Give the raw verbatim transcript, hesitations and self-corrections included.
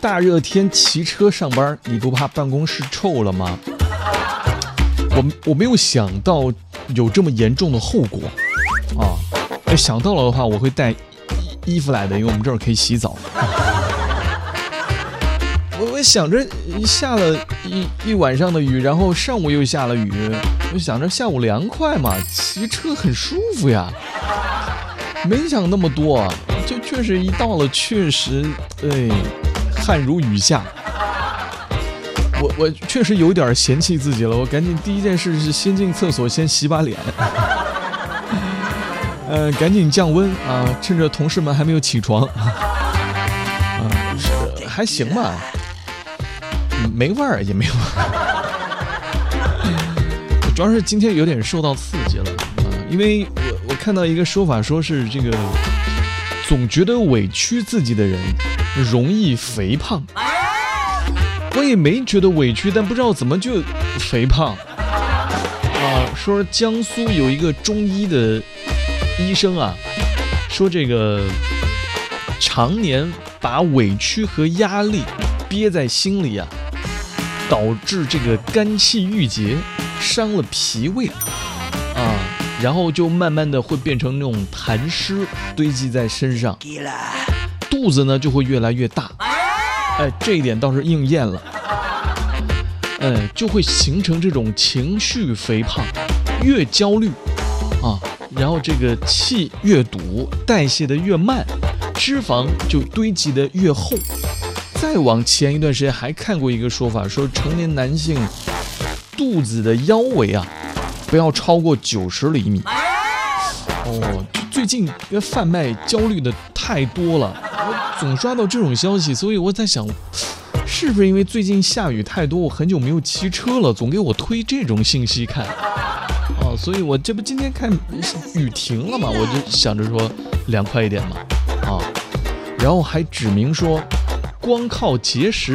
大热天骑车上班，你不怕办公室臭了吗？我我没有想到有这么严重的后果啊！想到了的话，我会带衣服来的，因为我们这儿可以洗澡。我我想着下了一一晚上的雨，然后上午又下了雨，我想着下午凉快嘛，骑车很舒服呀。没想那么多啊，就确实一到了，确实，哎，汗如雨下。我我确实有点嫌弃自己了，我赶紧第一件事是先进厕所先洗把脸，呃，赶紧降温啊，趁着同事们还没有起床，啊，是还行吧，没味儿也没有，主要是今天有点受到刺激了啊，因为我我看到一个说法，说是这个总觉得委屈自己的人容易肥胖。我也没觉得委屈，但不知道怎么就肥胖啊！说江苏有一个中医的医生啊，说这个常年把委屈和压力憋在心里啊，导致这个肝气郁结，伤了脾胃啊，然后就慢慢的会变成那种痰湿堆积在身上，肚子呢就会越来越大。哎，这一点倒是应验了，哎，就会形成这种情绪肥胖，越焦虑啊，然后这个气越堵，代谢的越慢，脂肪就堆积的越厚。再往前一段时间还看过一个说法，说成年男性肚子的腰围啊，不要超过九十厘米。哦，最近贩卖焦虑的太多了。我总刷到这种消息，所以我在想，是不是因为最近下雨太多，我很久没有骑车了，总给我推这种信息看啊，所以我这不今天看雨停了嘛，我就想着说凉快一点嘛啊，然后还指明说，光靠节食